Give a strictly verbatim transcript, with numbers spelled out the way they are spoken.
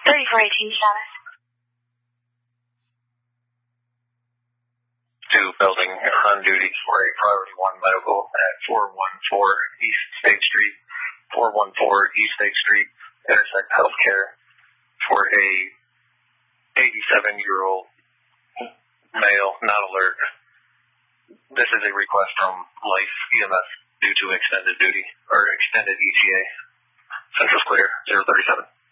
thirty-four eighteen status. Two building on duty for a priority one medical at four one four East State Street, four one four East State Street, Intersect Healthcare for a eighty-seven-year-old male, not alert. This is a request from Life E M S due to extended duty, or extended E T A. Central's clear, zero thirty-seven.